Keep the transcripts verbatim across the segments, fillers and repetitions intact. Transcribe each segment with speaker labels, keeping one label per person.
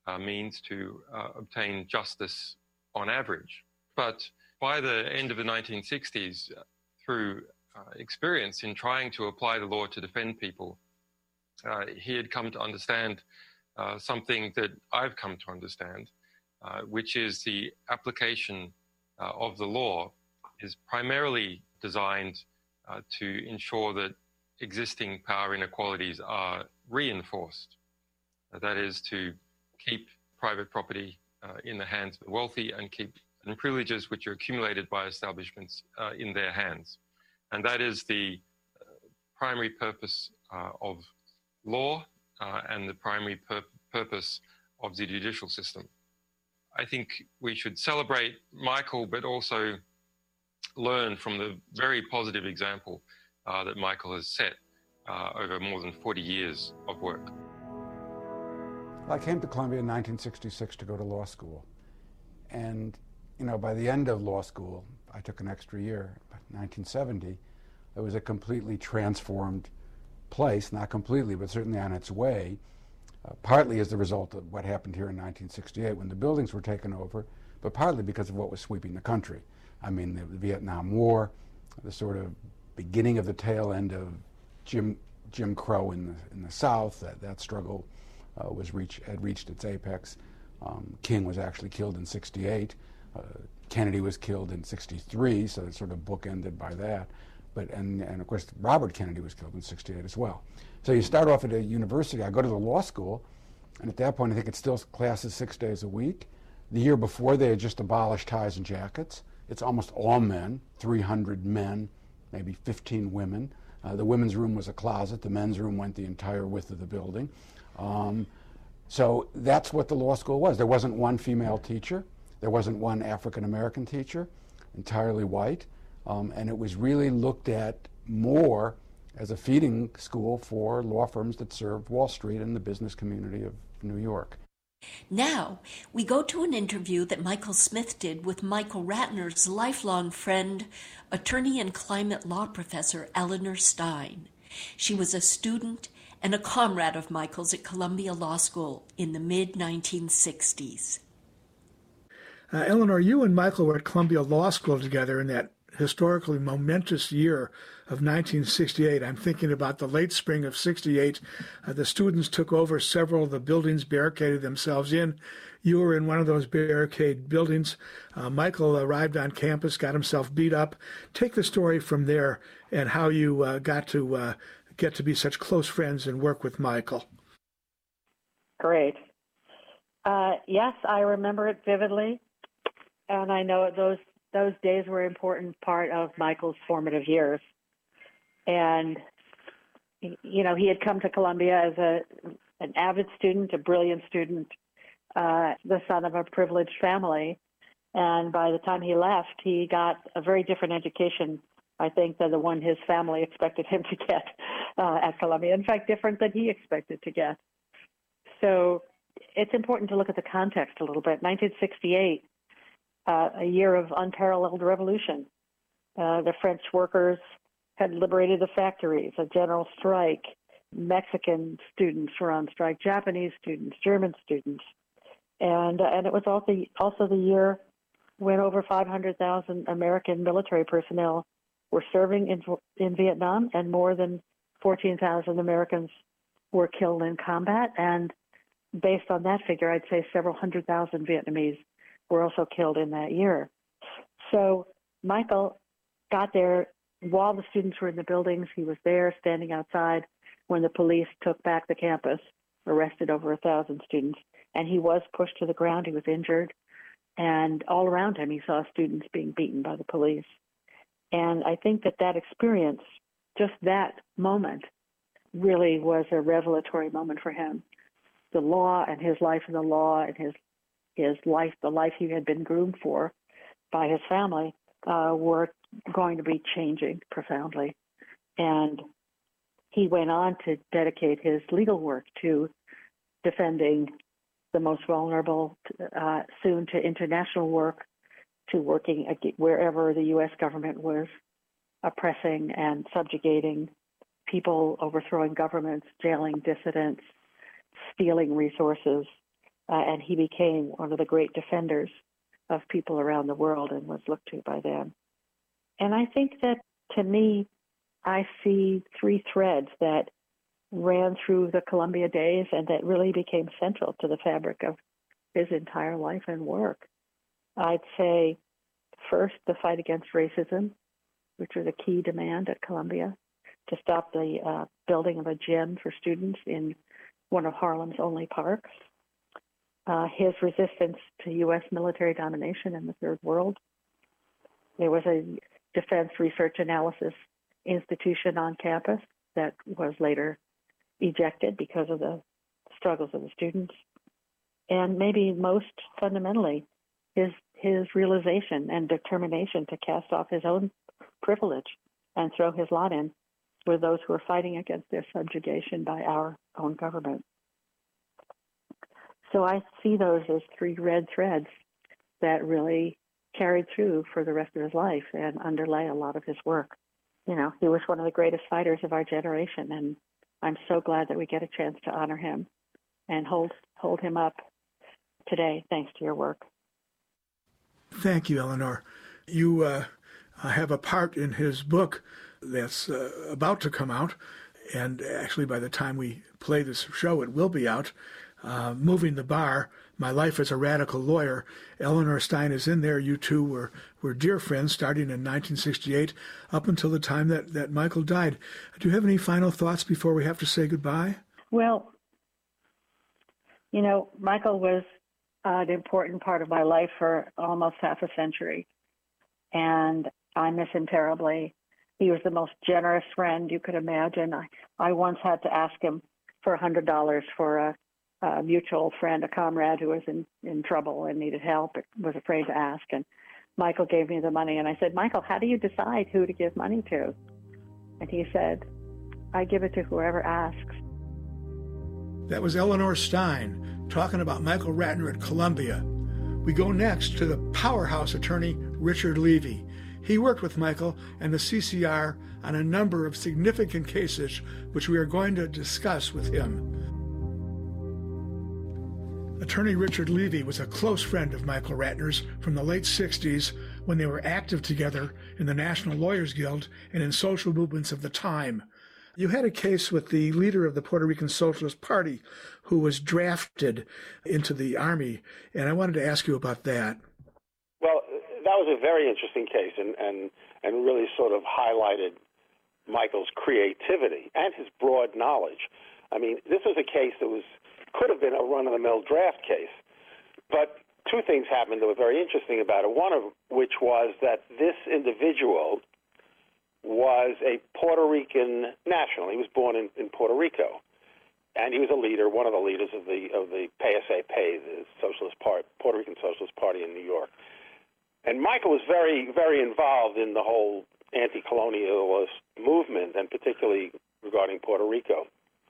Speaker 1: uh, means to uh, obtain justice on average. But by the end of the nineteen sixties, through uh, experience in trying to apply the law to defend people, uh, he had come to understand uh, something that I've come to understand, uh, which is the application uh, of the law is primarily designed uh, to ensure that existing power inequalities are reinforced. Uh, that is, to keep private property uh, in the hands of the wealthy and keep and privileges which are accumulated by establishments uh, in their hands. And that is the uh, primary purpose uh, of law uh, and the primary pur- purpose of the judicial system. I think we should celebrate Michael, but also learn from the very positive example uh, that Michael has set uh, over more than forty years of work.
Speaker 2: I came to Columbia in nineteen sixty-six to go to law school. And, you know, by the end of law school, I took an extra year, nineteen seventy, it was a completely transformed place, not completely, but certainly on its way, uh, partly as a result of what happened here in nineteen sixty-eight when the buildings were taken over, but partly because of what was sweeping the country. I mean, the, the Vietnam War, the sort of beginning of the tail end of Jim, Jim Crow in the, in the South, that, that struggle uh, was reach, had reached its apex. Um, King was actually killed in sixty-eight. Uh, Kennedy was killed in sixty-three, so it's sort of bookended by that. But and, and of course, Robert Kennedy was killed in sixty-eight as well. So you start off at a university. I go to the law school, and at that point, I think it's still classes six days a week. The year before, they had just abolished ties and jackets. It's almost all men, three hundred men, maybe fifteen women. Uh, the women's room was a closet. The men's room went the entire width of the building. Um, so that's what the law school was. There wasn't one female teacher. There wasn't one African-American teacher, entirely white. Um, and it was really looked at more as a feeding school for law firms that served Wall Street and the business community of New York.
Speaker 3: Now, we go to an interview that Michael Smith did with Michael Ratner's lifelong friend, attorney and climate law professor Eleanor Stein. She was a student and a comrade of Michael's at Columbia Law School in the mid nineteen sixties.
Speaker 4: Uh, Eleanor, you and Michael were at Columbia Law School together in that historically momentous year of nineteen sixty-eight. I'm thinking about the late spring of sixty-eight. Uh, the students took over several of the buildings, barricaded themselves in. You were in one of those barricade buildings. Uh, Michael arrived on campus, got himself beat up. Take the story from there and how you uh, got to uh, get to be such close friends and work with Michael.
Speaker 5: Great. Uh, yes, I remember it vividly, and I know those those days were an important part of Michael's formative years. And, you know, he had come to Columbia as a an avid student, a brilliant student, uh, the son of a privileged family. And by the time he left, he got a very different education, I think, than the one his family expected him to get uh, at Columbia. In fact, different than he expected to get. So it's important to look at the context a little bit. nineteen sixty-eight, uh, a year of unparalleled revolution. Uh, the French workers had liberated the factories, a general strike. Mexican students were on strike, Japanese students, German students. And uh, and it was also, also the year when over five hundred thousand American military personnel were serving in, in Vietnam, and more than fourteen thousand Americans were killed in combat. And based on that figure, I'd say several hundred thousand Vietnamese were also killed in that year. So Michael got there while the students were in the buildings. He was there standing outside when the police took back the campus, arrested over a thousand students, and he was pushed to the ground. He was injured, and all around him he saw students being beaten by the police. And I think that that experience, just that moment, really was a revelatory moment for him. The law and his life in the law and his his life, the life he had been groomed for by his family, uh, were going to be changing profoundly. And he went on to dedicate his legal work to defending the most vulnerable, uh, soon to international work, to working wherever the U S government was oppressing and subjugating people, overthrowing governments, jailing dissidents, stealing resources, uh, and he became one of the great defenders of people around the world and was looked to by them. And I think that, to me, I see three threads that ran through the Columbia days and that really became central to the fabric of his entire life and work. I'd say, first, the fight against racism, which was a key demand at Columbia, to stop the uh, building of a gym for students in one of Harlem's only parks. Uh, his resistance to U S military domination in the Third World. There was a Defense Research Analysis institution on campus that was later ejected because of the struggles of the students. And maybe most fundamentally, his his realization and determination to cast off his own privilege and throw his lot in with those who are fighting against their subjugation by our own government. So I see those as three red threads that really carried through for the rest of his life and underlay a lot of his work. You know, he was one of the greatest fighters of our generation, and I'm so glad that we get a chance to honor him and hold hold him up today, thanks to your work.
Speaker 4: Thank you, Eleanor. You uh, have a part in his book that's uh, about to come out, and actually by the time we play this show, it will be out. Uh, Moving the Bar, My Life as a Radical Lawyer. Eleanor Stein is in there. You two were, were dear friends starting in nineteen sixty-eight up until the time that, that Michael died. Do you have any final thoughts before we have to say goodbye?
Speaker 5: Well, you know, Michael was an important part of my life for almost half a century, and I miss him terribly. He was the most generous friend you could imagine. I, I once had to ask him for one hundred dollars for a a mutual friend, a comrade who was in, in trouble and needed help, was afraid to ask. And Michael gave me the money. And I said, Michael, how do you decide who to give money to? And he said, I give it to whoever asks.
Speaker 4: That was Eleanor Stein talking about Michael Ratner at Columbia. We go next to the powerhouse attorney, Richard Levy. He worked with Michael and the C C R on a number of significant cases, which we are going to discuss with him. Attorney Richard Levy was a close friend of Michael Ratner's from the late sixties when they were active together in the National Lawyers Guild and in social movements of the time. You had a case with the leader of the Puerto Rican Socialist Party who was drafted into the Army, and I wanted to ask you about that.
Speaker 6: Well, that was a very interesting case and, and, and really sort of highlighted Michael's creativity and his broad knowledge. I mean, this was a case that was could have been a run-of-the-mill draft case. But two things happened that were very interesting about it, one of which was that this individual was a Puerto Rican national. He was born in, in Puerto Rico, and he was a leader, one of the leaders of the of the P S A P, the Socialist Party, Puerto Rican Socialist Party in New York. And Michael was very, very involved in the whole anti-colonialist movement, and particularly regarding Puerto Rico.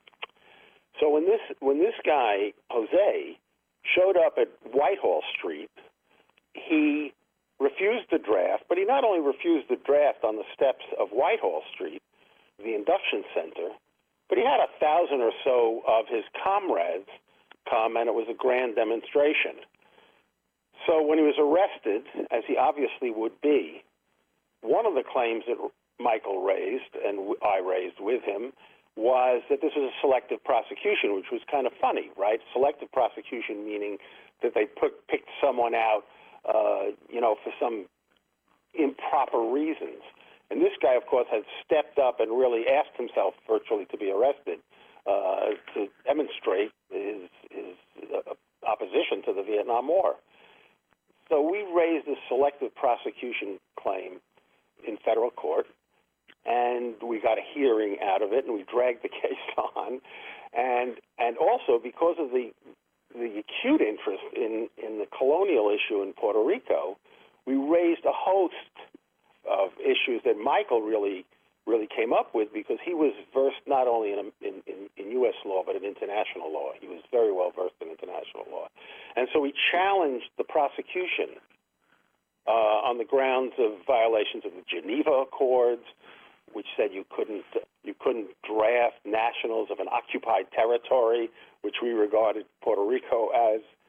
Speaker 6: So when this when this guy, Jose, showed up at Whitehall Street, he refused the draft, but he not only refused the draft on the steps of Whitehall Street, the induction center, but he had a thousand or so of his comrades come, and it was a grand demonstration. So when he was arrested, as he obviously would be, one of the claims that Michael raised, and I raised with him, was that this was a selective prosecution, which was kind of funny, right? Selective prosecution meaning that they put, picked someone out, uh, you know, for some improper reasons. And this guy, of course, had stepped up and really asked himself virtually to be arrested uh, to demonstrate his, his uh, opposition to the Vietnam War. So we raised a selective prosecution claim in federal court, and we got a hearing out of it, and we dragged the case on. And and also because of the the acute interest in, in the colonial issue in Puerto Rico, we raised a host of issues that Michael really really came up with, because he was versed not only in, in, in, in U S law, but in international law. He was very well versed in international law. And so we challenged the prosecution uh, on the grounds of violations of the Geneva Accords, which said you couldn't you couldn't draft nationals of an occupied territory, which we regarded Puerto Rico as,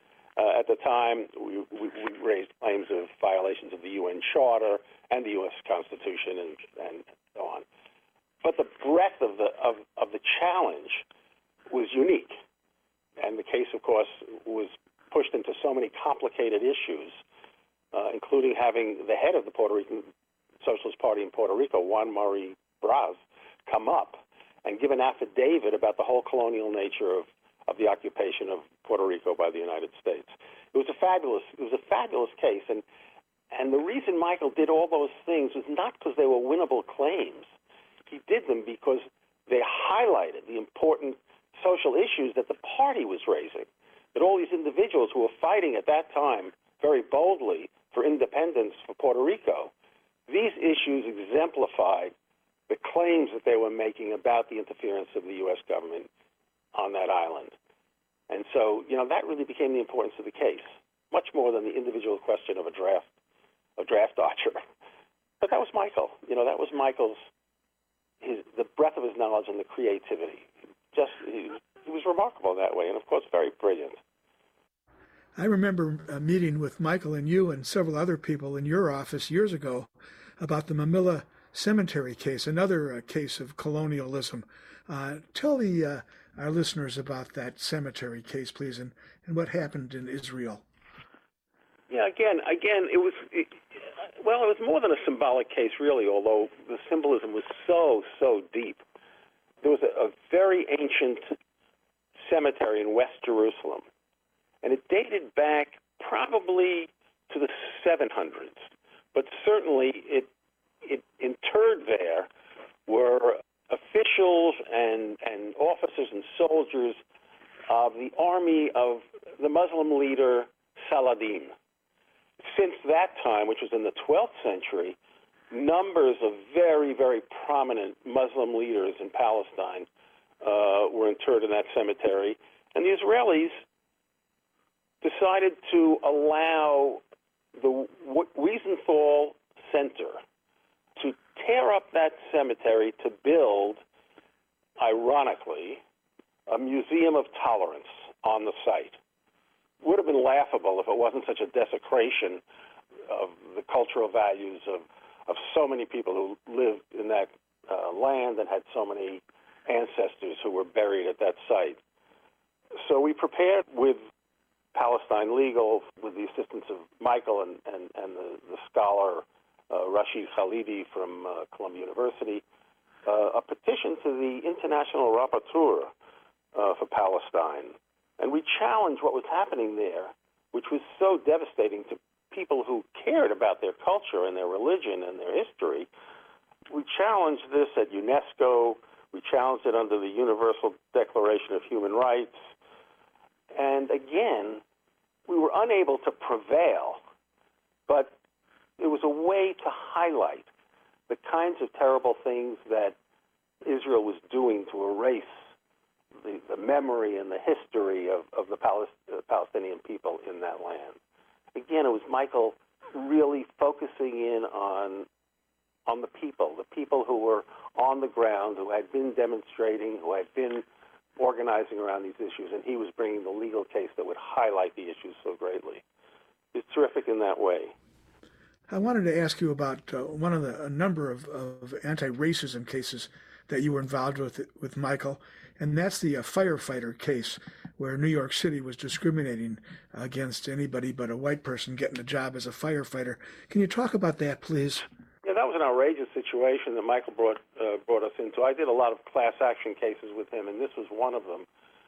Speaker 6: Uh, at the time, we, we, we raised claims of violations of the U N Charter and the U S Constitution and, and so on. But the breadth of the of, of the challenge was unique. And the case, of course, was pushed into so many complicated issues, uh, including having the head of the Puerto Rican Socialist Party in Puerto Rico, Juan Mari Braz, come up and give an affidavit about the whole colonial nature of, of the occupation of Puerto Rico by the United States. It was a fabulous, it was a fabulous case, and and the reason Michael did all those things was not because they were winnable claims. He did them because they highlighted the important social issues that the party was raising, that all these individuals who were fighting at that time very boldly for independence for Puerto Rico, these issues exemplified the claims that they were making about the interference of the U S government on that island. And so, you know, that really became the importance of the case, much more than the individual question of a draft, a draft dodger. But that was Michael. You know, that was Michael's, his, the breadth of his knowledge and the creativity. Just, he, he was remarkable in that way, and of course, very brilliant.
Speaker 4: I remember a meeting with Michael and you and several other people in your office years ago about the Mamilla Cemetery case, another uh, case of colonialism. Uh, tell the uh, our listeners about that cemetery case, please, and, and what happened in Israel.
Speaker 6: Yeah, again, again, it was, it, well, it was more than a symbolic case, really, although the symbolism was so, so deep. There was a, a very ancient cemetery in West Jerusalem, and it dated back probably to the seven hundreds, but certainly it, it interred there were officials and, and officers and soldiers of the army of the Muslim leader Saladin. Since that time, which was in the twelfth century, numbers of very, very prominent Muslim leaders in Palestine uh, were interred in that cemetery, and the Israelis decided to allow the Wiesenthal Center to tear up that cemetery to build, ironically, a museum of tolerance on the site. It would have been laughable if it wasn't such a desecration of the cultural values of, of so many people who lived in that uh, land and had so many ancestors who were buried at that site. So we prepared with Palestine Legal, with the assistance of Michael and, and, and the, the scholar uh, Rashid Khalidi from uh, Columbia University, uh, a petition to the International Rapporteur uh, for Palestine. And we challenged what was happening there, which was so devastating to people who cared about their culture and their religion and their history. We challenged this at UNESCO. We challenged it under the Universal Declaration of Human Rights. And again, we were unable to prevail, but it was a way to highlight the kinds of terrible things that Israel was doing to erase the, the memory and the history of, of the Palest- uh, Palestinian people in that land. Again, it was Michael really focusing in on on the people, the people who were on the ground, who had been demonstrating, who had been organizing around these issues, and he was bringing the legal case that would highlight the issues so greatly. It's terrific in that way.
Speaker 4: I wanted to ask you about uh, one of the a number of, of anti-racism cases that you were involved with with Michael, and that's the uh, firefighter case where New York City was discriminating against anybody but a white person getting a job as a firefighter. Can you talk about that, please?
Speaker 6: Yeah, that was an outrageous situation that Michael brought uh, brought us into. I did a lot of class action cases with him, and this was one of them.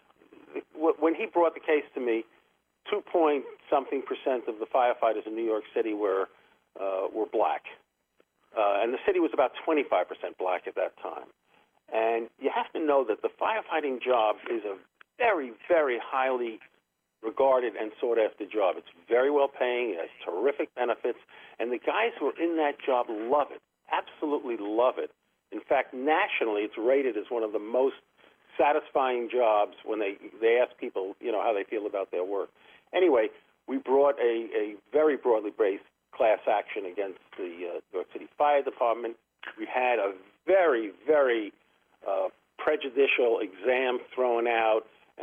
Speaker 6: When he brought the case to me, two point something percent of the firefighters in New York City were uh, were black, uh, and the city was about twenty-five percent black at that time. And you have to know that the firefighting job is a very, very highly regarded and sought-after job. It's very well-paying. It has terrific benefits. And the guys who are in that job love it, absolutely love it. In fact, nationally, it's rated as one of the most satisfying jobs when they, they ask people, you know, how they feel about their work. Anyway, we brought a, a very broadly based class action against the uh, New York City Fire Department. We had a very, very uh, prejudicial exam thrown out,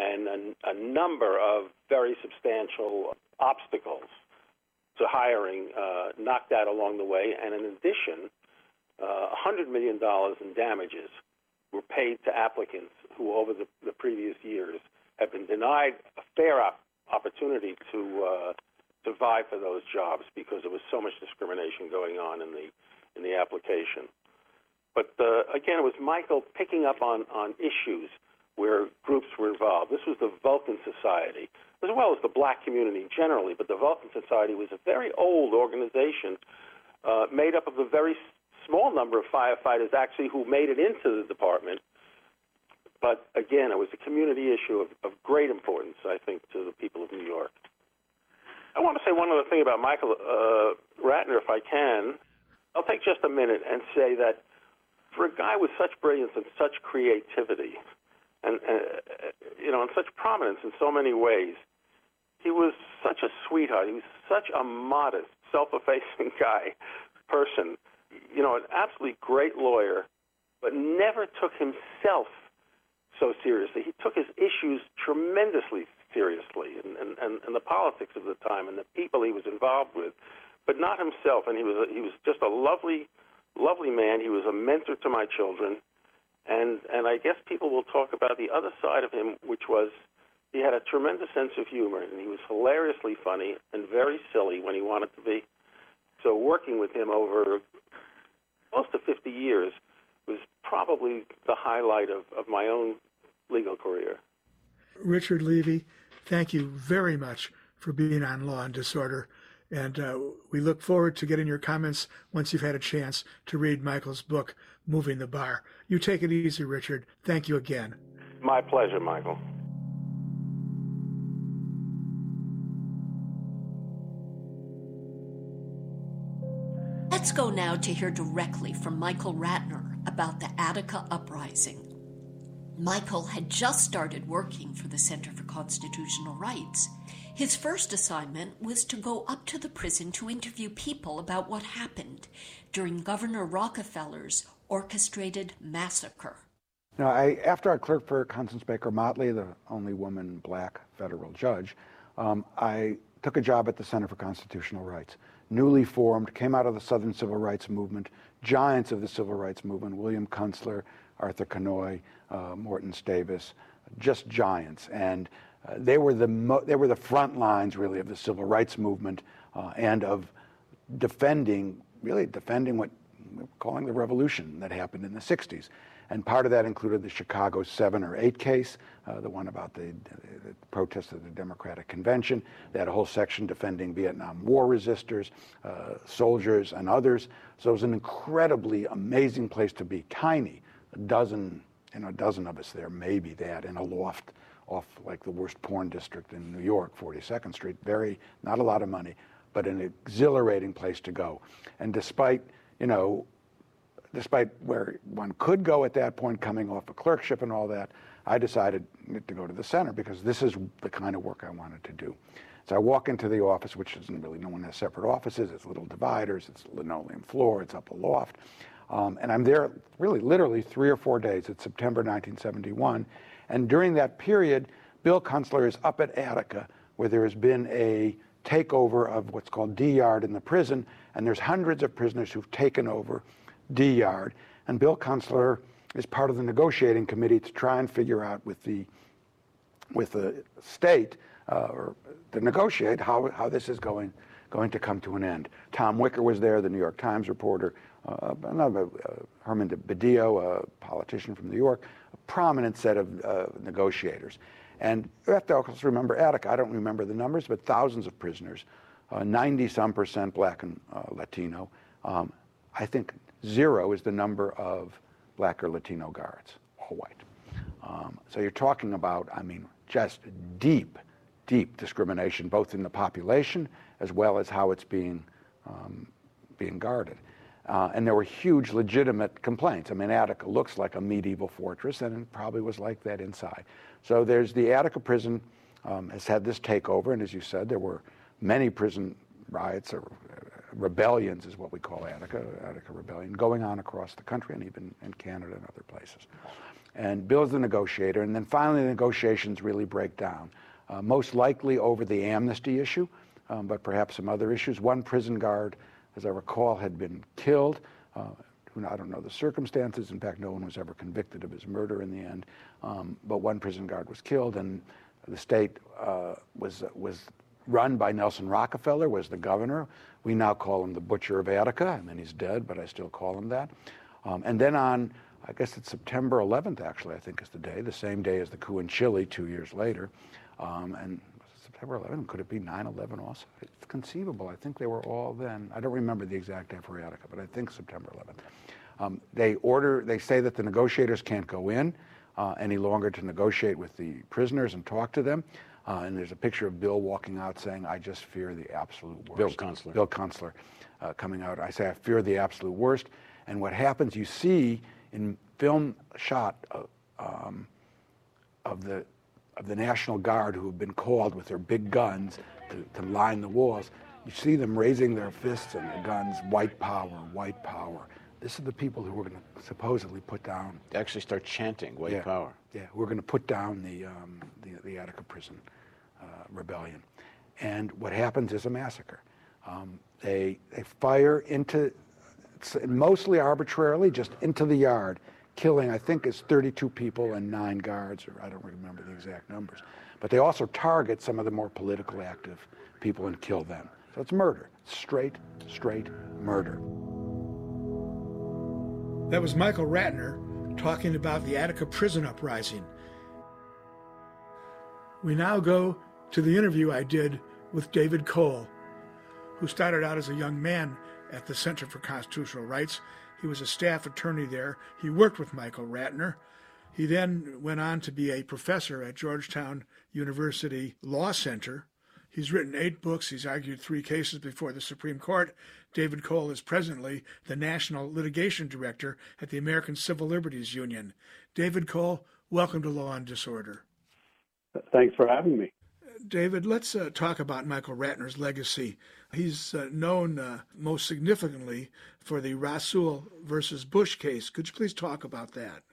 Speaker 6: and a, a number of very substantial obstacles to hiring uh, knocked out along the way. And in addition, uh, one hundred million dollars in damages were paid to applicants who over the, the previous years have been denied a fair op- opportunity to uh, to vie for those jobs because there was so much discrimination going on in the in the application. But uh, again, it was Michael picking up on, on issues where groups were involved. This was the Vulcan Society, as well as the black community generally, but the Vulcan Society was a very old organization uh, made up of a very small number of firefighters actually who made it into the department. But again, it was a community issue of, of great importance, I think, to the people of New York. I want to say one other thing about Michael uh, Ratner, if I can. I'll take just a minute and say that for a guy with such brilliance and such creativity, and uh, you know, and such prominence in so many ways, he was such a sweetheart. He was such a modest, self-effacing guy, person. You know, an absolutely great lawyer, but never took himself so seriously. He took his issues tremendously seriously, and, and, and, and the politics of the time and the people he was involved with, but not himself. And he was a, he was just a lovely, lovely man. He was a mentor to my children, and and I guess people will talk about the other side of him, which was he had a tremendous sense of humor, and he was hilariously funny and very silly when he wanted to be. So working with him over close to fifty years was probably the highlight of, of my own legal career.
Speaker 4: Richard Levy, thank you very much for being on Law and Disorder. And uh, we look forward to getting your comments once you've had a chance to read Michael's book, Moving the Bar. You take it easy, Richard. Thank you again.
Speaker 6: My pleasure, Michael.
Speaker 3: Let's go now to hear directly from Michael Ratner about the Attica Uprising. Michael had just started working for the Center for Constitutional Rights. His first assignment was to go up to the prison to interview people about what happened during Governor Rockefeller's orchestrated massacre.
Speaker 2: Now, I, after I clerked for Constance Baker Motley, the only woman black federal judge, um, I took a job at the Center for Constitutional Rights. Newly formed, came out of the Southern Civil Rights Movement, giants of the Civil Rights Movement, William Kunstler, Arthur Kanoy, uh, Morton Stavis, just giants. And uh, they were the mo- they were the front lines, really, of the Civil Rights Movement uh, and of defending, really defending what we're calling the revolution that happened in the sixties. And part of that included the Chicago seven or eight case, uh, the one about the, the, the protests at the Democratic Convention. They had a whole section defending Vietnam War resistors, uh, soldiers, and others. So it was an incredibly amazing place to be. Tiny, a dozen, you know, a dozen of us there, maybe that, in a loft off like the worst porn district in New York, forty-second Street. Very, not a lot of money, but an exhilarating place to go. And despite, you know, despite where one could go at that point, coming off a clerkship and all that, I decided to go to the center because this is the kind of work I wanted to do. So I walk into the office, which isn't really, no one has separate offices. It's little dividers, it's linoleum floor, it's up a loft. Um, and I'm there really literally three or four days. It's September nineteen seventy-one. And during that period, Bill Kunstler is up at Attica, where there has been a takeover of what's called D Yard in the prison, and there's hundreds of prisoners who've taken over D Yard, and Bill Kunstler is part of the negotiating committee to try and figure out with the with the state uh, or to negotiate how how this is going going to come to an end. Tom Wicker was there, the New York Times reporter, uh, another uh, Herman Badillo, a politician from New York, a prominent set of uh, negotiators. And you have to also remember Attica. I don't remember the numbers, but thousands of prisoners, uh, ninety some percent black and uh, Latino. Um, I think zero is the number of black or Latino guards, all white. Um, so you're talking about, I mean, just deep, deep discrimination, both in the population as well as how it's being um, being guarded. Uh, and there were huge legitimate complaints. I mean, Attica looks like a medieval fortress, and it probably was like that inside. So there's the Attica prison um, has had this takeover, and as you said, there were many prison riots or uh, rebellions is what we call Attica, Attica Rebellion, going on across the country and even in Canada and other places. and Bill's the negotiator, and then finally the negotiations really break down, uh, most likely over the amnesty issue, um, but perhaps some other issues. One prison guard, as I recall, had been killed. Uh, I don't know the circumstances. In fact, no one was ever convicted of his murder in the end. Um, but one prison guard was killed, and the state uh, was was run by Nelson Rockefeller, was the governor. We now call him the Butcher of Attica. I mean, he's dead, but I still call him that. Um, and then on, I guess it's September eleventh, actually, I think is the day, the same day as the coup in Chile two years later. Um, and September eleventh, could it be nine eleven also? It's conceivable. I think they were all then. I don't remember the exact day for Attica, but I think September eleventh. Um, they order, they say that the negotiators can't go in uh, any longer to negotiate with the prisoners and talk to them. Uh, and there's a picture of Bill walking out saying, "I just fear the absolute worst."
Speaker 7: Bill Kunstler.
Speaker 2: Bill Kunstler uh, coming out. I say, "I fear the absolute worst." And what happens, you see in film shot of, um, of the of the National Guard who have been called with their big guns to, to line the walls. You see them raising their fists and their guns, white power, white power. This are the people who were going to supposedly put down.
Speaker 7: They actually start chanting white
Speaker 2: yeah,
Speaker 7: power.
Speaker 2: Yeah, we're going to put down the, um, the, the Attica prison uh, rebellion. And what happens is a massacre. Um, they, they fire into, mostly arbitrarily, just into the yard, killing, I think, is thirty-two people and nine guards, or I don't remember the exact numbers. But they also target some of the more politically active people and kill them. So it's murder. Straight, straight murder.
Speaker 4: That was Michael Ratner talking about the Attica prison uprising. We now go to the interview I did with David Cole, who started out as a young man at the Center for Constitutional Rights. He was a staff attorney there. He worked with Michael Ratner. He then went on to be a professor at Georgetown University Law Center. He's written eight books. He's argued three cases before the Supreme Court. David Cole is presently the National Litigation Director at the American Civil Liberties Union. David Cole, welcome to Law and Disorder.
Speaker 8: Thanks for having me.
Speaker 4: David, let's uh, talk about Michael Ratner's legacy. He's uh, known uh, most significantly for the Rasool versus Bush case. Could you please talk about that?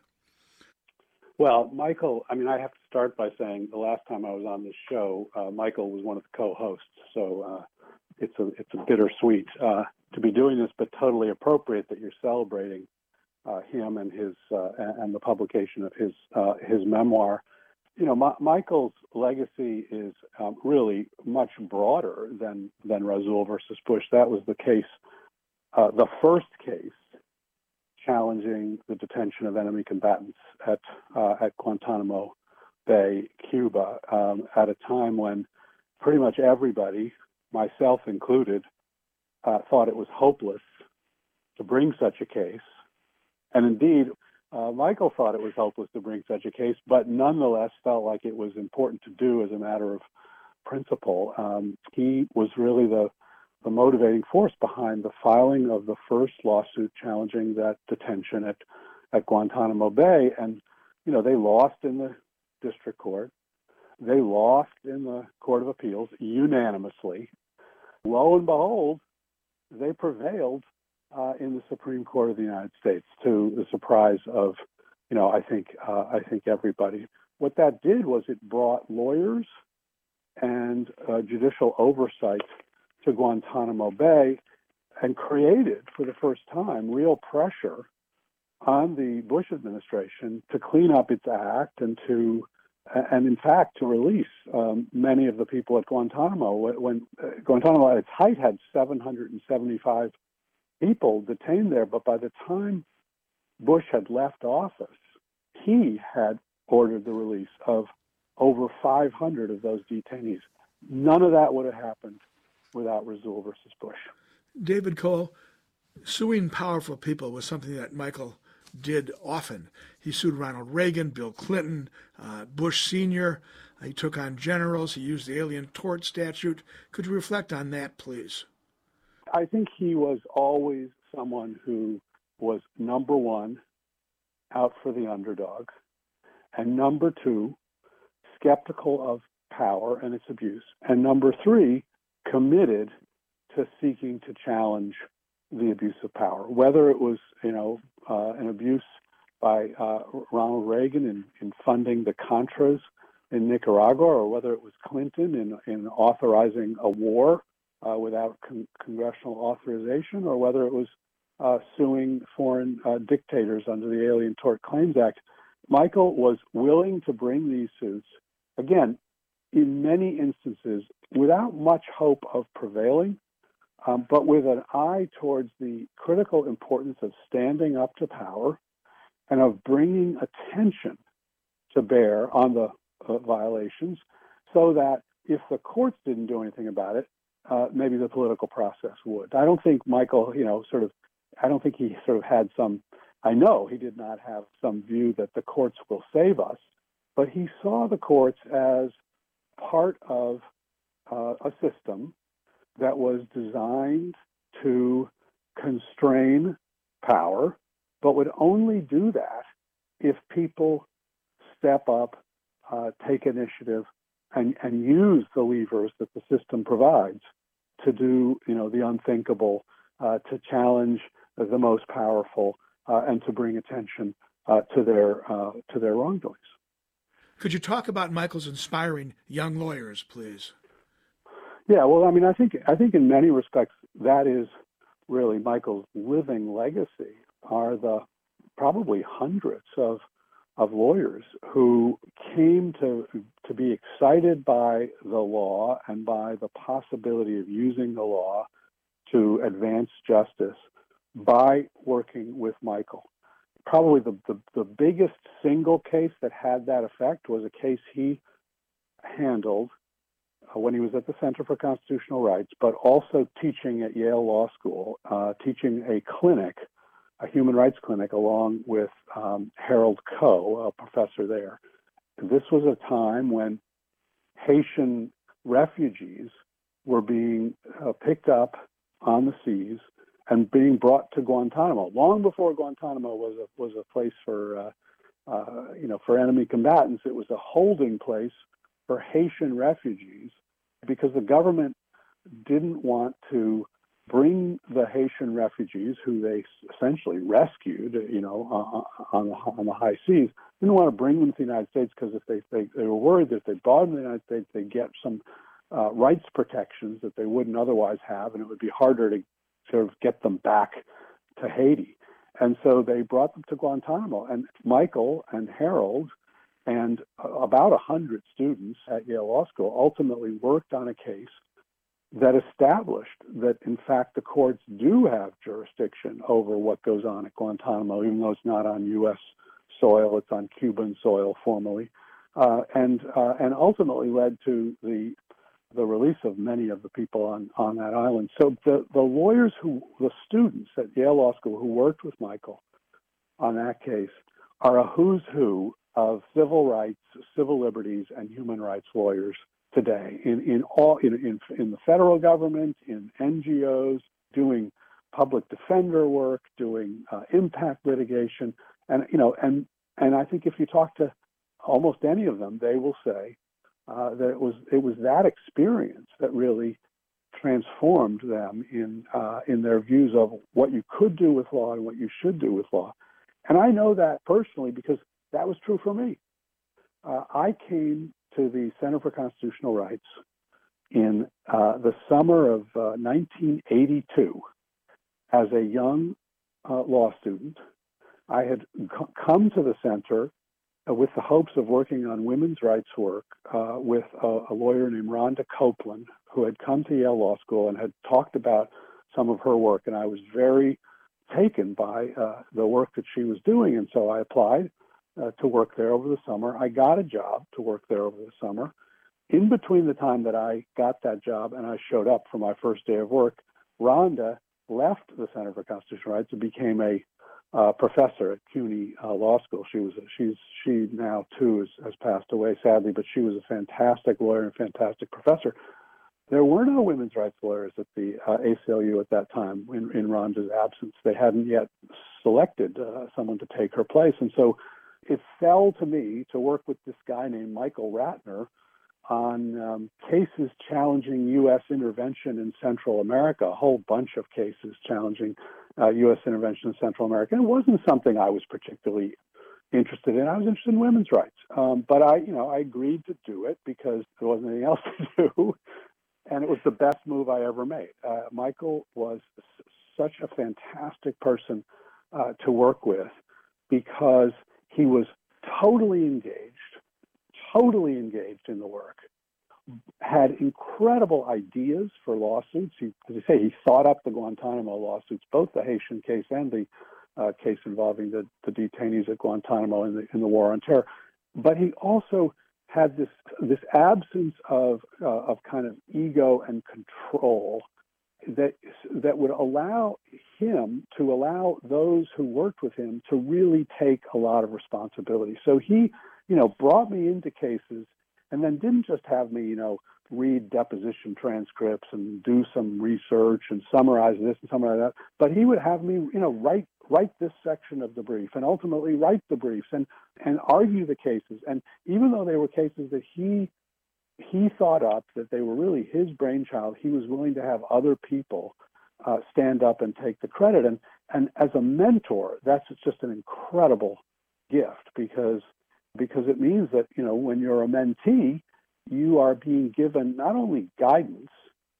Speaker 8: Well, Michael, I mean, I have to start by saying the last time I was on this show, uh, Michael was one of the co-hosts, so uh, it's a it's a bittersweet uh, to be doing this, but totally appropriate that you're celebrating uh, him and his uh, and the publication of his uh, his memoir. You know, Ma- Michael's legacy is um, really much broader than than Rasool versus Bush. That was the case, uh, the first case challenging the detention of enemy combatants at uh, at Guantanamo Bay, Cuba, um, at a time when pretty much everybody, myself included, uh, thought it was hopeless to bring such a case. And indeed, uh, Michael thought it was hopeless to bring such a case, but nonetheless felt like it was important to do as a matter of principle. Um, he was really the the motivating force behind the filing of the first lawsuit challenging that detention at, at Guantanamo Bay. And, you know, they lost in the district court. They lost in the Court of Appeals unanimously. Lo and behold, they prevailed uh, in the Supreme Court of the United States, to the surprise of, you know, I think uh, I think everybody. What that did was it brought lawyers and uh, judicial oversight to Guantanamo Bay and created, for the first time, real pressure on the Bush administration to clean up its act and to, and in fact, to release um, many of the people at Guantanamo. When uh, Guantanamo at its height had seven hundred seventy-five people detained there, but by the time Bush had left office, he had ordered the release of over five hundred of those detainees. None of that would have happened without Rasool versus Bush.
Speaker 4: David Cole, suing powerful people was something that Michael did often. He sued Ronald Reagan, Bill Clinton, uh, Bush Senior Uh, he took on generals. He used the Alien Tort Statute. Could you reflect on that, please?
Speaker 8: I think he was always someone who was, number one, out for the underdog, and number two, skeptical of power and its abuse, and number three, committed to seeking to challenge the abuse of power, whether it was, you know, uh, an abuse by uh, Ronald Reagan in, in funding the Contras in Nicaragua, or whether it was Clinton in, in authorizing a war uh, without con- congressional authorization, or whether it was uh, suing foreign uh, dictators under the Alien Tort Claims Act. Michael was willing to bring these suits, again, in many instances, without much hope of prevailing, um, but with an eye towards the critical importance of standing up to power and of bringing attention to bear on the uh, violations, so that if the courts didn't do anything about it, uh, maybe the political process would. I don't think Michael, you know, sort of, I don't think he sort of had some, I know he did not have some view that the courts will save us, but he saw the courts as part of uh, a system that was designed to constrain power, but would only do that if people step up, uh, take initiative, and, and use the levers that the system provides to do, you know, the unthinkable, uh, to challenge the most powerful, uh, and to bring attention uh, to their uh, to their wrongdoings.
Speaker 4: Could you talk about Michael's inspiring young lawyers, please?
Speaker 8: Yeah, well, I mean, I think I think in many respects that is really Michael's living legacy. Are the probably hundreds of of lawyers who came to to be excited by the law and by the possibility of using the law to advance justice by working with Michael. Probably the, the, the biggest single case that had that effect was a case he handled uh, when he was at the Center for Constitutional Rights, but also teaching at Yale Law School, uh, teaching a clinic, a human rights clinic, along with um, Harold Koh, a professor there. This was a time when Haitian refugees were being uh, picked up on the seas and being brought to Guantanamo. Long before Guantanamo was a was a place for uh, uh, you know for enemy combatants, it was a holding place for Haitian refugees because the government didn't want to bring the Haitian refugees, who they essentially rescued, you know, uh, on the on the high seas, didn't want to bring them to the United States because if they, they they were worried that if they brought them to the United States, they'd get some uh, rights protections that they wouldn't otherwise have, and it would be harder to sort of get them back to Haiti. And so they brought them to Guantanamo. And Michael and Harold and about a hundred students at Yale Law School ultimately worked on a case that established that, in fact, the courts do have jurisdiction over what goes on at Guantanamo, even though it's not on U S soil, it's on Cuban soil formally, uh, and uh, and ultimately led to the the release of many of the people on, on that island. So the, the lawyers who, the students at Yale Law School who worked with Michael on that case are a who's who of civil rights, civil liberties, and human rights lawyers today in, in all in, in in the federal government, in N G Os, doing public defender work, doing uh, impact litigation, and you know, and and I think if you talk to almost any of them, they will say uh, that it was it was that experience that really transformed them in uh, in their views of what you could do with law and what you should do with law. And I know that personally because that was true for me. Uh, I came to the Center for Constitutional Rights in uh, the summer of uh, nineteen eighty-two as a young uh, law student. I had c- come to the center uh, with the hopes of working on women's rights work uh, with a, a lawyer named Rhonda Copeland, who had come to Yale Law School and had talked about some of her work, and I was very taken by uh, the work that she was doing, and so I applied Uh, to work there over the summer. I got a job to work there over the summer. In between the time that I got that job and I showed up for my first day of work, Rhonda left the Center for Constitutional Rights and became a uh, professor at CUNY uh, Law School. She was a, she's she now too is, has passed away sadly, but she was a fantastic lawyer and fantastic professor. There were no women's rights lawyers at the uh, A C L U at that time in, in Rhonda's absence. They hadn't yet selected uh, someone to take her place, and so it fell to me to work with this guy named Michael Ratner on um, cases challenging U S intervention in Central America, a whole bunch of cases challenging uh, U S intervention in Central America. And it wasn't something I was particularly interested in. I was interested in women's rights, um, but I, you know, I agreed to do it because there wasn't anything else to do, and it was the best move I ever made. Uh, Michael was s- such a fantastic person uh, to work with because he was totally engaged, totally engaged in the work, had incredible ideas for lawsuits. He, as I say, he thought up the Guantanamo lawsuits, both the Haitian case and the uh, case involving the, the detainees at Guantanamo in the in the War on Terror. But he also had this this absence of uh, of kind of ego and control that that would allow him to allow those who worked with him to really take a lot of responsibility. So he, you know, brought me into cases and then didn't just have me, you know, read deposition transcripts and do some research and summarize this and summarize that, but he would have me, you know, write write this section of the brief and ultimately write the briefs and, and argue the cases. And even though they were cases that he he thought up, that they were really his brainchild, he was willing to have other people uh, stand up and take the credit. And, and as a mentor, that's just an incredible gift because because it means that, you know, when you're a mentee, you are being given not only guidance,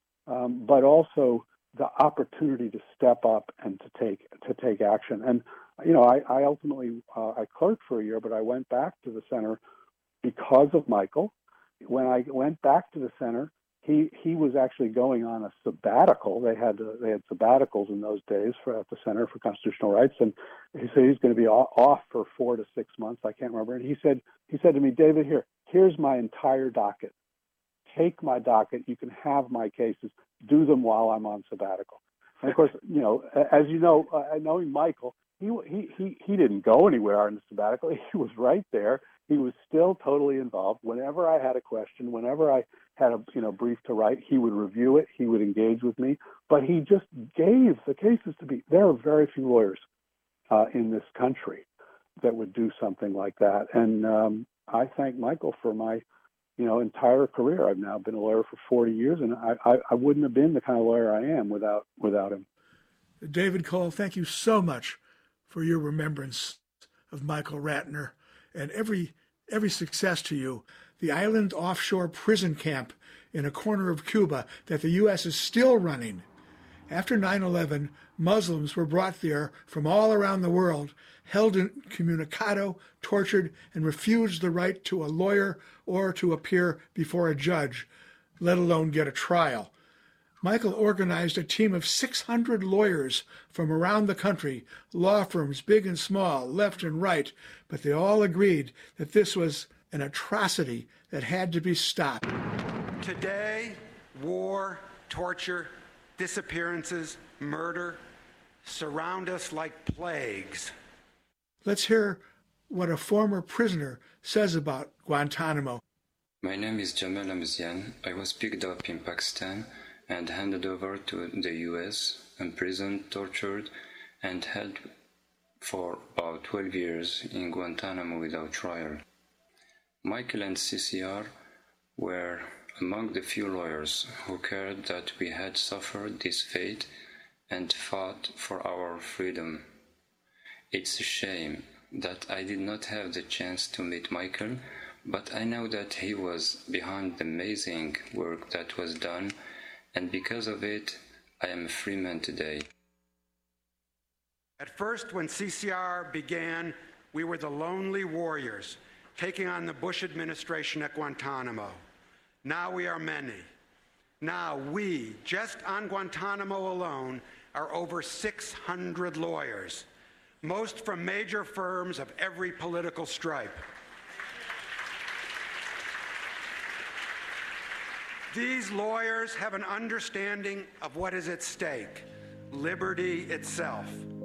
Speaker 8: um, but also the opportunity to step up and to take to take action. And, you know, I, I ultimately, uh, I clerked for a year, but I went back to the center because of Michael. When I went back to the center, he he was actually going on a sabbatical. They had uh, they had sabbaticals in those days for at the Center for Constitutional Rights, and he said he's going to be off for four to six months. I can't remember. And he said he said to me, David, here, here's my entire docket. Take my docket. You can have my cases. Do them while I'm on sabbatical. And of course, you know, as you know, uh, knowing Michael, he he he he didn't go anywhere on the sabbatical. He was right there. He was still totally involved. Whenever I had a question, whenever I had a you know brief to write, he would review it. He would engage with me. But he just gave the cases to me. There are very few lawyers uh, in this country that would do something like that. And um, I thank Michael for my you know entire career. I've now been a lawyer for forty years, and I, I, I wouldn't have been the kind of lawyer I am without without him.
Speaker 4: David Cole, thank you so much for your remembrance of Michael Ratner, and every every success to you. The island offshore prison camp in a corner of Cuba that the U S is still running. After nine eleven, Muslims were brought there from all around the world, held incommunicado, tortured, and refused the right to a lawyer or to appear before a judge, let alone get a trial. Michael organized a team of six hundred lawyers from around the country, law firms big and small, left and right, but they all agreed that this was an atrocity that had to be stopped.
Speaker 7: Today, war, torture, disappearances, murder surround us like plagues.
Speaker 4: Let's hear what a former prisoner says about Guantanamo.
Speaker 9: My name is Jamal Amzian. I was picked up in Pakistan and handed over to the U S, imprisoned, tortured, and held for about twelve years in Guantanamo without trial. Michael and C C R were among the few lawyers who cared that we had suffered this fate and fought for our freedom. It's a shame that I did not have the chance to meet Michael, but I know that he was behind the amazing work that was done, and because of it, I am a free man today.
Speaker 7: At first, when C C R began, we were the lonely warriors taking on the Bush administration at Guantanamo. Now we are many. Now we, just on Guantanamo alone, are over six hundred lawyers, most from major firms of every political stripe. These lawyers have an understanding of what is at stake, liberty itself.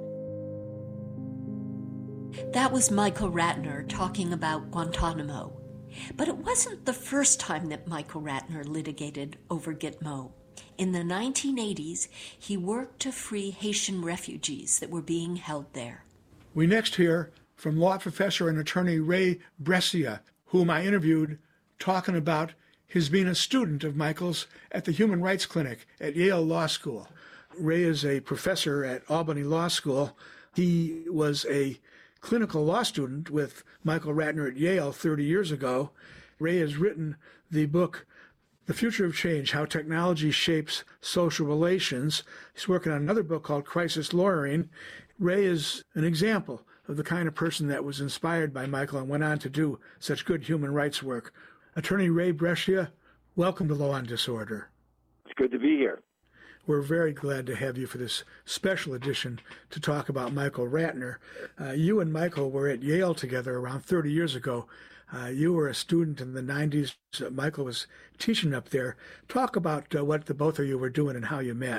Speaker 3: That was Michael Ratner talking about Guantanamo. But it wasn't the first time that Michael Ratner litigated over Gitmo. In the nineteen eighties, he worked to free Haitian refugees that were being held there.
Speaker 4: We next hear from law professor and attorney Ray Brescia, whom I interviewed talking about his being a student of Michael's at the Human Rights Clinic at Yale Law School. Ray is a professor at Albany Law School. He was a clinical law student with Michael Ratner at Yale thirty years ago. Ray has written the book, The Future of Change, How Technology Shapes Social Relations. He's working on another book called Crisis Lawyering. Ray is an example of the kind of person that was inspired by Michael and went on to do such good human rights work. Attorney Ray Brescia, welcome to Law and Disorder.
Speaker 10: It's good to be here.
Speaker 4: We're very glad to have you for this special edition to talk about Michael Ratner. Uh, you and Michael were at Yale together around thirty years ago. Uh, you were a student in the nineties. Uh, Michael was teaching up there. Talk about uh, what the both of you were doing and how you met.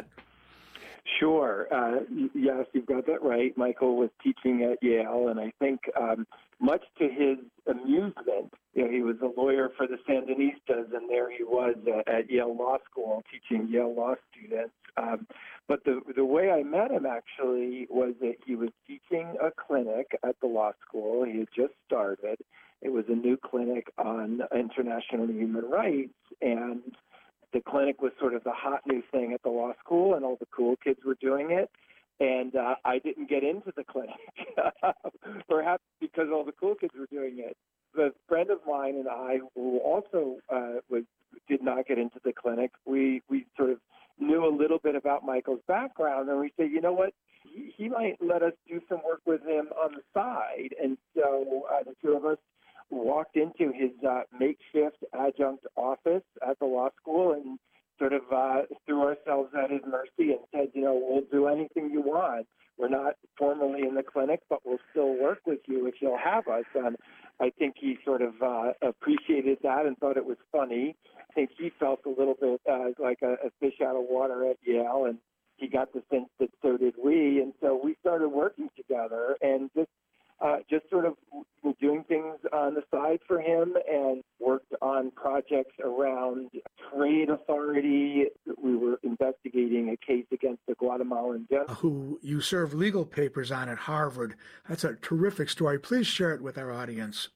Speaker 10: Sure. Uh, yes, you've got that right. Michael was teaching at Yale, and I think um, much to his amusement, you know, he was a lawyer for the Sandinistas, and there he was uh, at Yale Law School teaching Yale law students. Um, but the the way I met him, actually, was that he was teaching a clinic at the law school. He had just started. It was a new clinic on international human rights, and the clinic was sort of the hot new thing at the law school, and all the cool kids were doing it. And uh, I didn't get into the clinic, perhaps because all the cool kids were doing it. The friend of mine and I, who also uh, was did not get into the clinic, we, we sort of knew a little bit about Michael's background, and we said, you know what, he, he might let us do some work with him on the side. And so uh, the two of us walked into his uh, makeshift adjunct office at the law school and sort of uh, threw ourselves at his mercy and said, you know, we'll do anything you want. We're not formally in the clinic, but we'll still work with you if you'll have us. And I think he sort of uh, appreciated that and thought it was funny. I think he felt a little bit uh, like a, a fish out of water at Yale, and he got the sense that so did we. And so we started working together and just Uh, just sort of doing things on the side for him, and worked on projects around trade authority. We were investigating a case against the Guatemalan general
Speaker 4: who you serve legal papers on at Harvard. That's a terrific story. Please share it with our audience.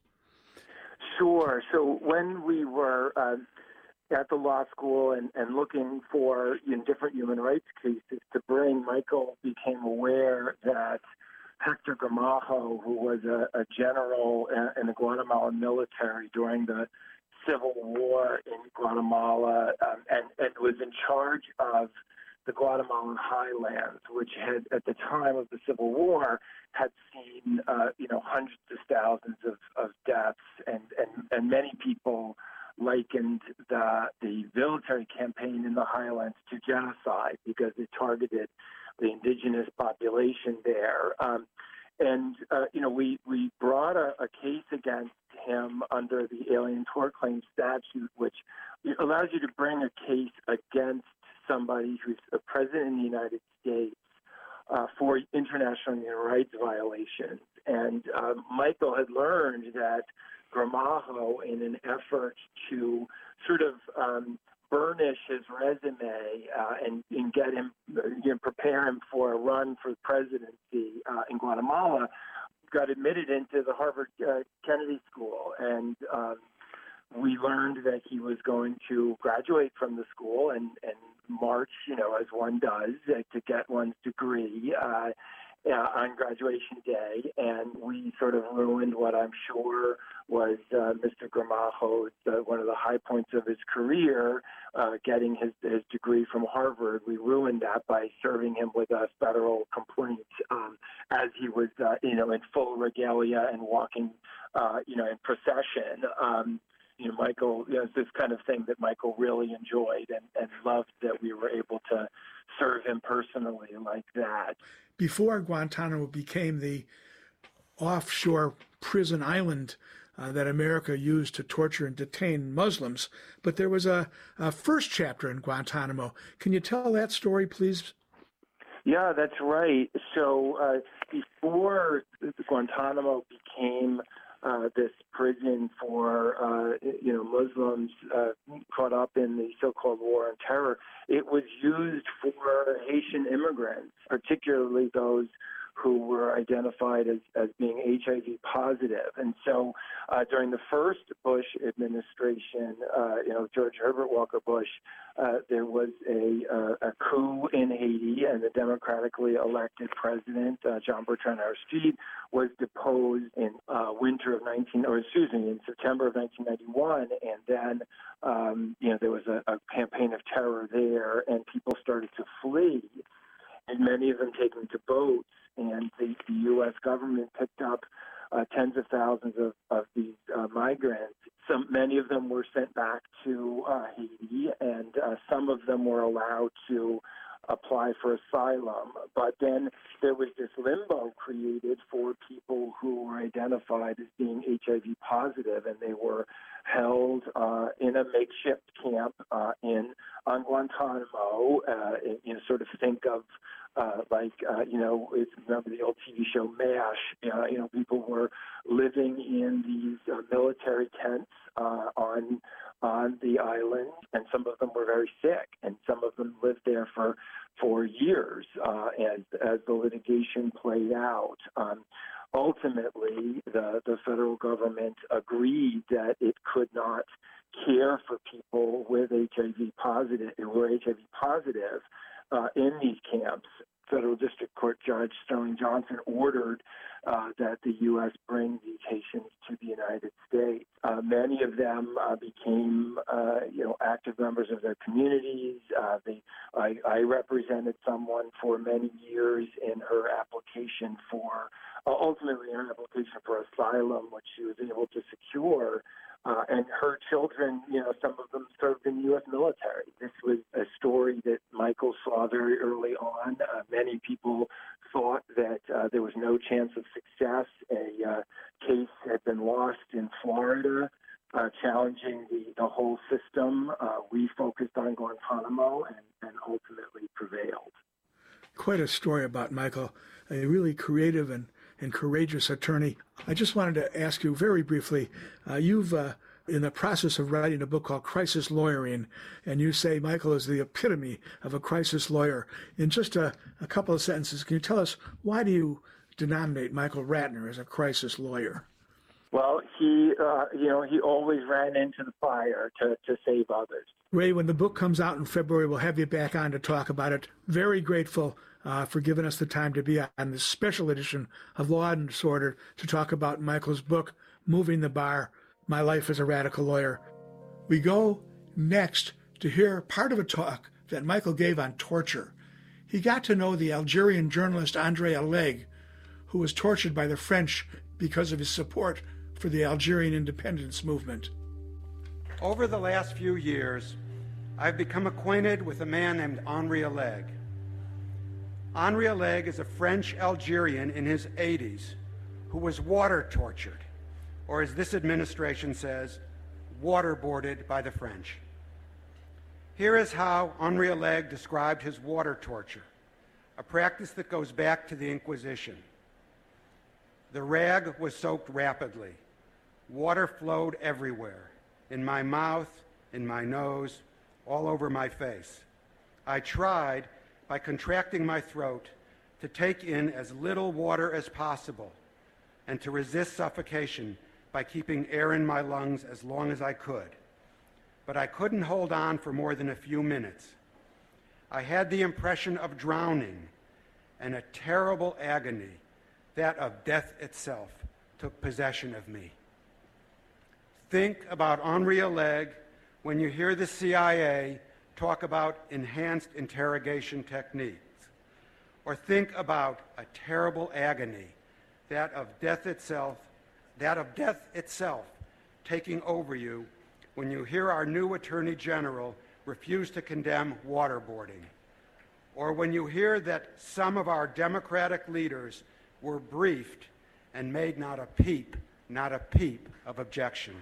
Speaker 10: Sure. So when we were uh, at the law school and, and looking for in different human rights cases to bring, Michael became aware that Hector Gramajo, who was a, a general in the Guatemalan military during the Civil War in Guatemala, um, and, and was in charge of the Guatemalan highlands, which had, at the time of the Civil War, had seen, uh, you know, hundreds of thousands of, of deaths, and, and, and many people likened the, the military campaign in the highlands to genocide because it targeted the indigenous population there. Um, and, uh, you know, we, we brought a, a case against him under the Alien Tort Claims statute, which allows you to bring a case against somebody who's a president in the United States uh, for international human rights violations. And uh, Michael had learned that Gramajo, in an effort to sort of um, burnish his resume uh, and, and get him, you know, prepare him for a run for the presidency uh, in Guatemala, got admitted into the Harvard uh, Kennedy School. And um, we learned that he was going to graduate from the school and, and march, you know, as one does, uh, to get one's degree uh, uh, on graduation day. And we sort of ruined what I'm sure was uh, Mister Gramajo's, uh, one of the high points of his career, uh, getting his, his degree from Harvard. We ruined that by serving him with a federal complaint um, as he was, uh, you know, in full regalia and walking, uh, you know, in procession. Um, you know, Michael, you know, it's this kind of thing that Michael really enjoyed and, and loved that we were able to serve him personally like that.
Speaker 4: Before Guantanamo became the offshore prison island uh, that America used to torture and detain Muslims, but there was a, a first chapter in Guantanamo. Can you tell that story, please?
Speaker 10: Yeah, that's right. So uh, before Guantanamo became uh, this prison for, uh, you know, Muslims uh, caught up in the so-called war on terror, it was used for Haitian immigrants, particularly those who were identified as, as being H I V positive. And so uh, during the first Bush administration, uh, you know, George Herbert Walker Bush, uh, there was a, uh, a coup in Haiti, and the democratically elected president, uh, Jean Bertrand Aristide, was deposed in uh, winter of nineteen, or excuse me, in September of nineteen ninety-one, and then um, you know there was a, a campaign of terror there, and people started to flee, and many of them taken to boats, and the, the U S government picked up uh, tens of thousands of, of these uh, migrants. Some, many of them were sent back to uh, Haiti, and uh, some of them were allowed to apply for asylum. But then there was this limbo created for people who were identified as being H I V positive, and they were held uh, in a makeshift camp uh, in on Guantanamo. Uh, you know, sort of think of uh, like uh, you know, it's, remember the old T V show MASH? Uh, you know, people were living in these uh, military tents uh, on. on the island, and some of them were very sick, and some of them lived there for for years uh, as as the litigation played out. Um, ultimately, the the federal government agreed that it could not care for people with H I V positive who were H I V positive uh, in these camps. Federal District Court Judge Sterling Johnson ordered uh, that the U S bring these Haitians to the United States. Uh, many of them uh, became, uh, you know, active members of their communities. Uh, they, I, I represented someone for many years in her application for, uh, ultimately in her application for asylum, which she was able to secure. Uh, and her children, you know, some of them served in the U S military. This was a story that Michael saw very early on. Uh, many people thought that uh, there was no chance of success. A uh, case had been lost in Florida, uh, challenging the, the whole system. Uh, we focused on Guantanamo and, and ultimately prevailed.
Speaker 4: Quite a story about Michael, a really creative and and courageous attorney. I just wanted to ask you very briefly, uh, you've uh, in the process of writing a book called Crisis Lawyering, and you say Michael is the epitome of a crisis lawyer. In just a, a couple of sentences, can you tell us why do you denominate Michael Ratner as a crisis lawyer?
Speaker 10: Well, he, uh, you know, he always ran into the fire to, to save others.
Speaker 4: Ray, when the book comes out in February, we'll have you back on to talk about it. Very grateful uh, for giving us the time to be on this special edition of Law and Disorder to talk about Michael's book, Moving the Bar, My Life as a Radical Lawyer. We go next to hear part of a talk that Michael gave on torture. He got to know the Algerian journalist André Alleg, who was tortured by the French because of his support for the Algerian independence movement.
Speaker 7: Over the last few years, I've become acquainted with a man named Henri Alleg. Henri Alleg is a French Algerian in his eighties who was water tortured, or as this administration says, waterboarded by the French. Here is how Henri Alleg described his water torture, a practice that goes back to the Inquisition. The rag was soaked rapidly. Water flowed everywhere, in my mouth, in my nose, all over my face. I tried, by contracting my throat, to take in as little water as possible and to resist suffocation by keeping air in my lungs as long as I could. But I couldn't hold on for more than a few minutes. I had the impression of drowning, and a terrible agony, that of death itself, took possession of me. Think about Henri Alleg when you hear the C I A talk about enhanced interrogation techniques, or think about a terrible agony, that of death itself, that of death itself taking over you when you hear our new Attorney General refuse to condemn waterboarding, or when you hear that some of our Democratic leaders were briefed and made not a peep, not a peep of objection.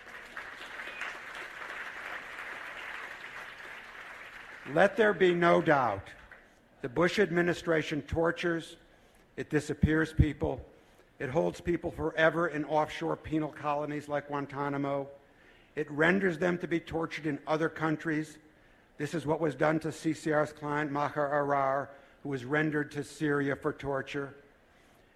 Speaker 7: Let there be no doubt, the Bush administration tortures, it disappears people, it holds people forever in offshore penal colonies like Guantanamo, it renders them to be tortured in other countries. This is what was done to C C R's client, Maher Arar, who was rendered to Syria for torture.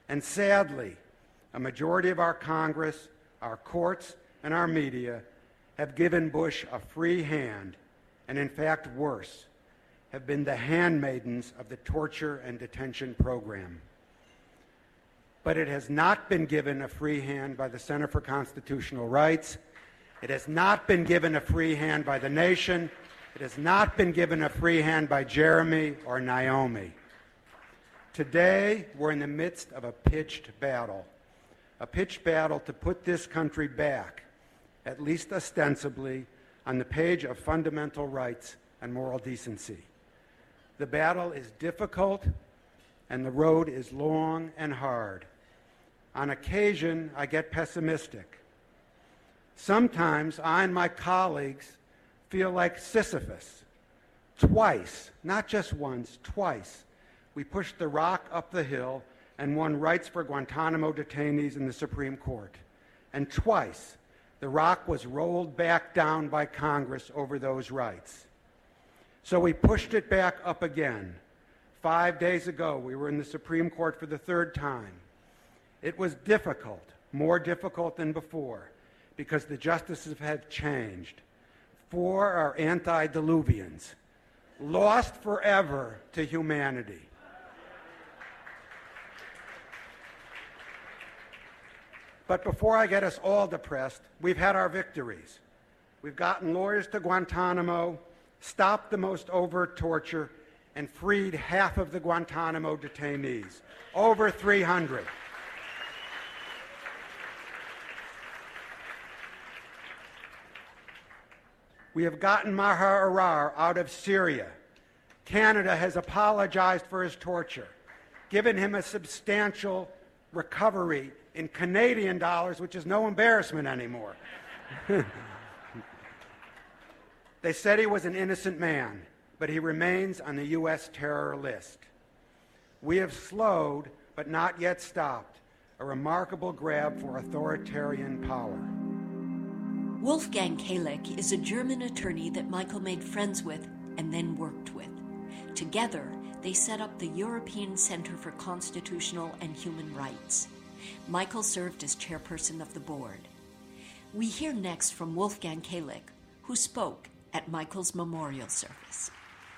Speaker 7: And sadly, a majority of our Congress, our courts, and our media have given Bush a free hand, and in fact worse, have been the handmaidens of the torture and detention program. But it has not been given a free hand by the Center for Constitutional Rights. It has not been given a free hand by the nation. It has not been given a free hand by Jeremy or Naomi. Today, we're in the midst of a pitched battle, a pitched battle to put this country back, at least ostensibly, on the page of fundamental rights and moral decency. The battle is difficult, and the road is long and hard. On occasion, I get pessimistic. Sometimes I and my colleagues feel like Sisyphus. Twice, not just once, twice, we pushed the rock up the hill and won rights for Guantanamo detainees in the Supreme Court. And twice, the rock was rolled back down by Congress over those rights. So we pushed it back up again. Five days ago, we were in the Supreme Court for the third time. It was difficult, more difficult than before, because the justices have changed. Four are antediluvians, lost forever to humanity. But before I get us all depressed, we've had our victories. We've gotten lawyers to Guantanamo, stopped the most overt torture, and freed half of the Guantanamo detainees, over three hundred. We have gotten Maher Arar out of Syria. Canada has apologized for his torture, given him a substantial recovery in Canadian dollars, which is no embarrassment anymore. They said he was an innocent man, but he remains on the U S terror list. We have slowed, but not yet stopped, a remarkable grab for authoritarian power.
Speaker 3: Wolfgang Kalek is a German attorney that Michael made friends with and then worked with. Together, they set up the European Center for Constitutional and Human Rights. Michael served as chairperson of the board. We hear next from Wolfgang Kalek, who spoke at Michael's memorial service.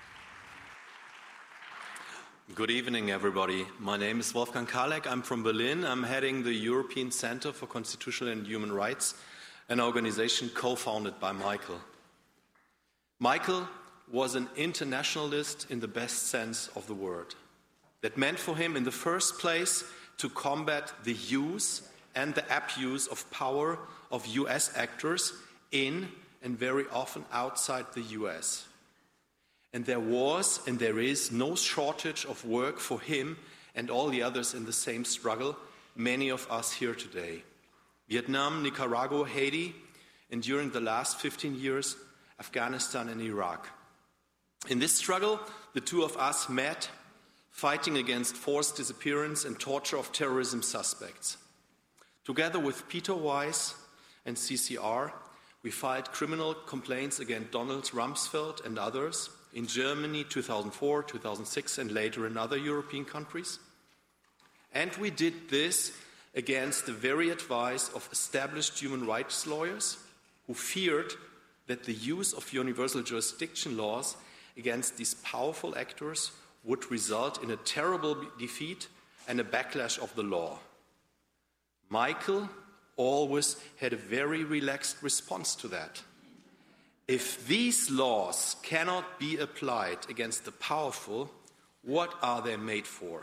Speaker 11: Good evening, everybody. My name is Wolfgang Kalek. I'm from Berlin. I'm heading the European Center for Constitutional and Human Rights, an organization co-founded by Michael. Michael was an internationalist in the best sense of the word. That meant for him, in the first place, to combat the use and the abuse of power of U S actors in and very often outside the U S. And there was and there is no shortage of work for him and all the others in the same struggle, many of us here today. Vietnam, Nicaragua, Haiti, and during the last fifteen years, Afghanistan and Iraq. In this struggle, the two of us met, fighting against forced disappearance and torture of terrorism suspects. Together with Peter Weiss and C C R, we filed criminal complaints against Donald Rumsfeld and others in Germany, two thousand four, two thousand six, and later in other European countries. And we did this against the very advice of established human rights lawyers who feared that the use of universal jurisdiction laws against these powerful actors would result in a terrible defeat and a backlash of the law. Michael always had a very relaxed response to that. If these laws cannot be applied against the powerful, what are they made for?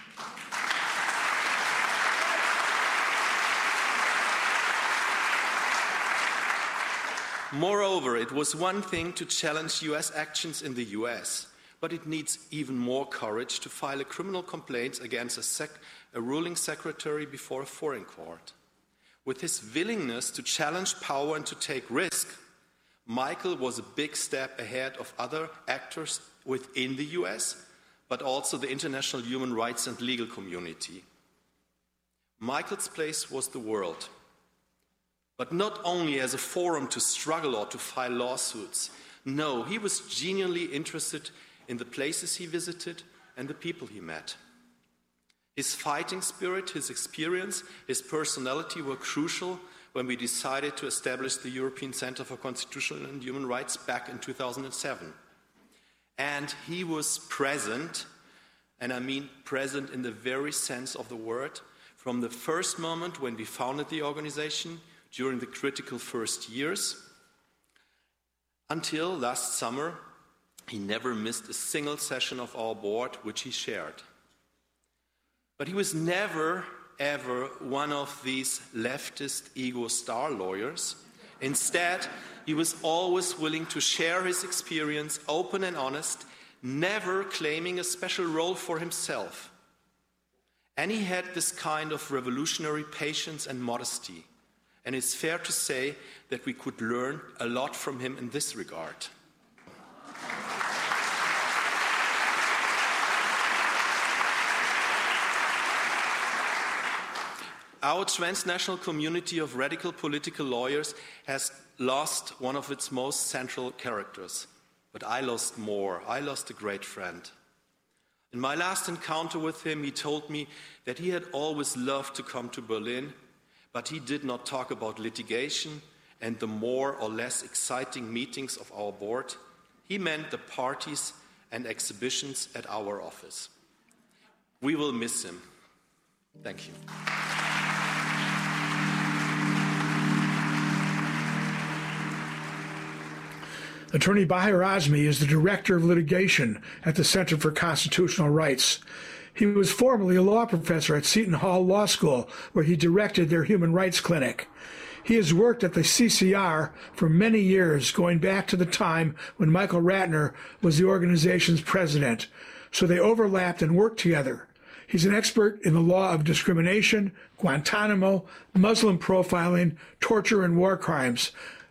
Speaker 11: Moreover, it was one thing to challenge U S actions in the U S, but it needs even more courage to file a criminal complaint against a, sec- a ruling secretary before a foreign court. With his willingness to challenge power and to take risk, Michael was a big step ahead of other actors within the U S, but also the international human rights and legal community. Michael's place was the world, but not only as a forum to struggle or to file lawsuits. No, he was genuinely interested in the places he visited and the people he met. His fighting spirit, his experience, his personality were crucial when we decided to establish the European Center for Constitutional and Human Rights back in two thousand seven. And he was present, and I mean present in the very sense of the word, from the first moment when we founded the organization, during the critical first years, until last summer. He never missed a single session of our board, which he shared. But he was never, ever one of these leftist ego star lawyers. Instead, he was always willing to share his experience, open and honest, never claiming a special role for himself. And he had this kind of revolutionary patience and modesty. And it's fair to say that we could learn a lot from him in this regard. Our transnational community of radical political lawyers has lost one of its most central characters. But I lost more. I lost a great friend. In my last encounter with him, he told me that he had always loved to come to Berlin, but he did not talk about litigation and the more or less exciting meetings of our board. He meant the parties and exhibitions at our office. We will miss him. Thank you.
Speaker 4: Attorney Bahir Azmi is the Director of Litigation at the Center for Constitutional Rights. He was formerly a law professor at Seton Hall Law School, where he directed their human rights clinic. He has worked at the C C R for many years, going back to the time when Michael Ratner was the organization's president, so they overlapped and worked together. He's an expert in the law of discrimination, Guantanamo, Muslim profiling, torture, and war crimes.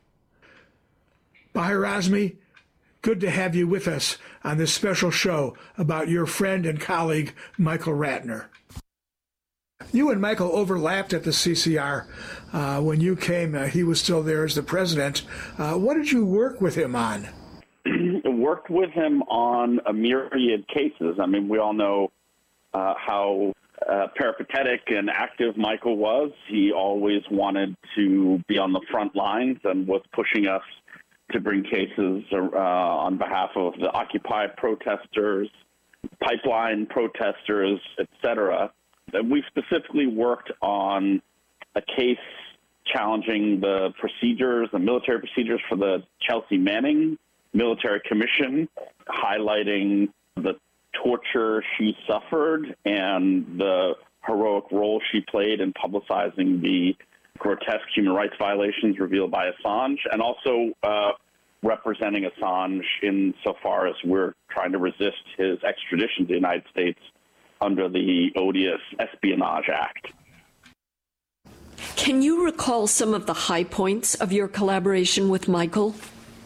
Speaker 4: Bahir Azmi, good to have you with us on this special show about your friend and colleague, Michael Ratner. You and Michael overlapped at the C C R uh, when you came. Uh, he was still there as the president. Uh, what did you work with him on?
Speaker 12: Worked with him on a myriad cases. I mean, we all know uh, how uh, peripatetic and active Michael was. He always wanted to be on the front lines and was pushing us to bring cases uh, on behalf of the Occupy protesters, pipeline protesters, et cetera. We specifically worked on a case challenging the procedures, the military procedures for the Chelsea Manning Military Commission, highlighting the torture she suffered and the heroic role she played in publicizing the grotesque human rights violations revealed by Assange, and also uh, representing Assange insofar as we're trying to resist his extradition to the United States under the odious Espionage Act.
Speaker 3: Can you recall some of the high points of your collaboration with Michael?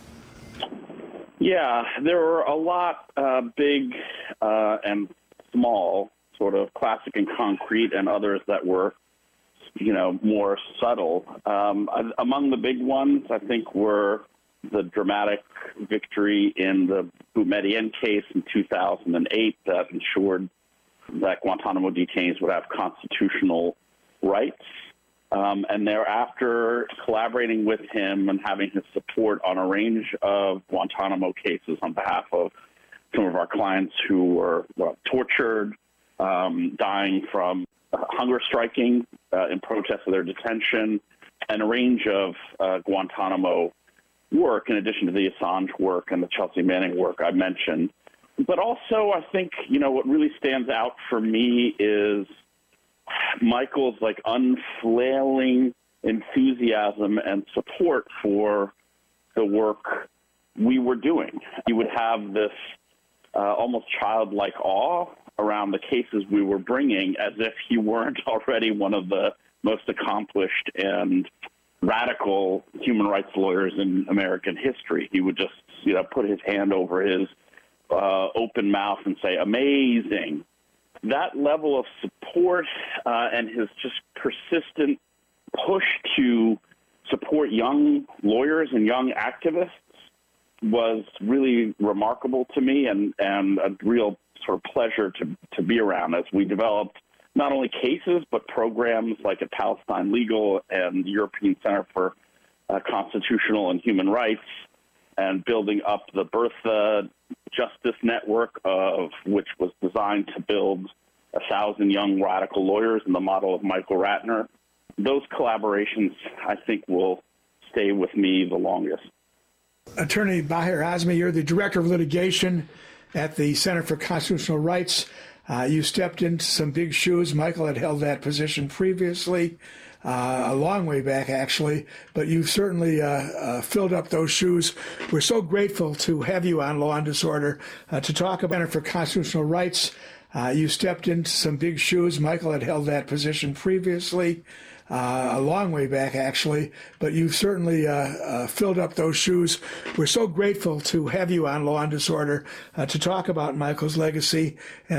Speaker 12: Yeah, there were a lot uh, big uh, and small, sort of classic and concrete, and others that were, you know, more subtle. Um, among the big ones, I think, were the dramatic victory in the Boumediene case in two thousand eight that ensured that Guantanamo detainees would have constitutional rights. Um, and thereafter, collaborating with him and having his support on a range of Guantanamo cases on behalf of some of our clients who were well, tortured, um, dying from hunger striking uh, in protest of their detention, and a range of uh, Guantanamo work in addition to the Assange work and the Chelsea Manning work I mentioned. But also, I think, you know, what really stands out for me is Michael's like unflailing enthusiasm and support for the work we were doing. He would have this uh, almost childlike awe around the cases we were bringing, as if he weren't already one of the most accomplished and radical human rights lawyers in American history. He would just, you know, put his hand over his uh, open mouth and say, amazing. That level of support uh, and his just persistent push to support young lawyers and young activists was really remarkable to me, and, and a real sort of pleasure to, to be around as we developed not only cases, but programs like at Palestine Legal and the European Center for uh, Constitutional and Human Rights, and building up the Bertha Justice Network, of which was designed to build a thousand young radical lawyers in the model of Michael Ratner. Those collaborations, I think, will stay with me the longest.
Speaker 4: Attorney Baher Azmi, you're the Director of Litigation at the Center for Constitutional Rights. Uh, you stepped into some big shoes. Michael had held that position previously, uh, a long way back, actually, but you've certainly uh, uh, filled up those shoes. We're so grateful to have you on Law and Disorder uh, to talk about it for constitutional rights. Uh, you stepped into some big shoes. Michael had held that position previously, uh, a long way back, actually, but you've certainly uh, uh, filled up those shoes. We're so grateful to have you on Law and Disorder uh, to talk about Michael's legacy. And